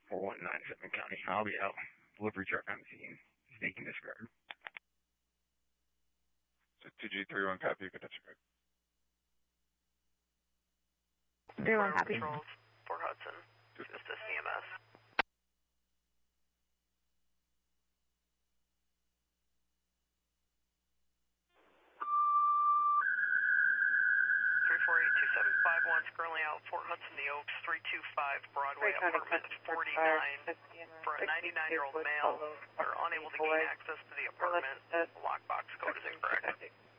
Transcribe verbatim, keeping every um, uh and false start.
four one nine seven County. I'll be out. Delivery truck on scene. Sneaking discard. two G three one copy, you can disregard. three one copy. Controls, Fort Hudson, just to C M S. three four eight two seven five one is currently out, Fort Hudson, The Oaks, three two five Broadway, apartment forty-nine, for a ninety-nine-year-old male. They're unable to gain access to the apartment. The lockbox code is incorrect.